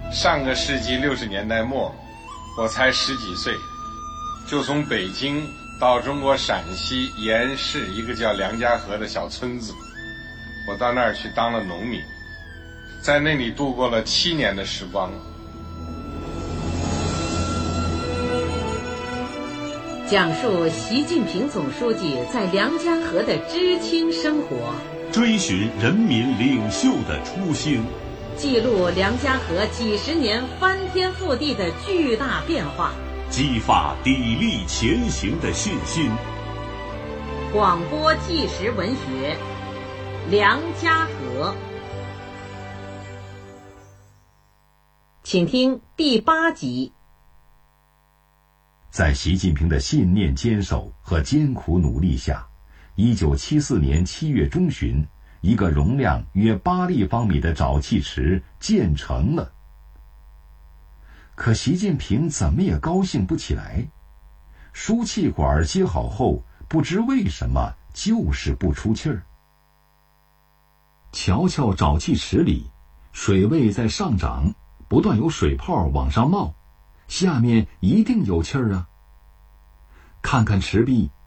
上个世纪60年代末，我才10几岁，就从北京到中国陕西延市一个叫梁家河的小村子，我到那儿去当了农民，在那里度过了7年的时光。 讲述习近平总书记在梁家河的知青生活， 追寻人民领袖的初心， 记录梁家河几十年翻天覆地的巨大变化， 激发砥砺前行的信心。 广播纪实文学《梁家河》，请听第8集。 在习近平的信念坚守和艰苦努力下，1974年7月中旬，一个容量约8立方米的沼气池建成了。可习近平怎么也高兴不起来，输气管接好后，不知为什么就是不出气儿。瞧瞧沼气池里，水位在上涨，不断有水泡往上冒，下面一定有气儿啊。看看池壁，